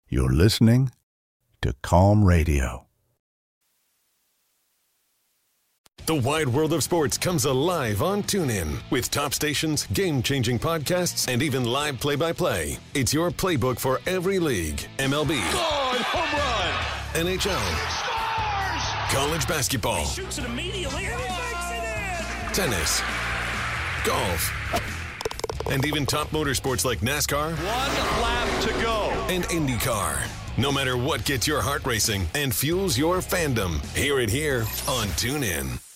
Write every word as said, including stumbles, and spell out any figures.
You're listening to Calm Radio. The wide world of sports comes alive on TuneIn. With top stations, game-changing podcasts, and even live play-by-play. It's your playbook for every league. M L B. God, home run! N H L. Scores! College basketball. He shoots it immediately and he makes it in! Tennis. Golf. And even top motorsports like NASCAR. One lap to go. And IndyCar. No matter what gets your heart racing and fuels your fandom, hear it here on TuneIn.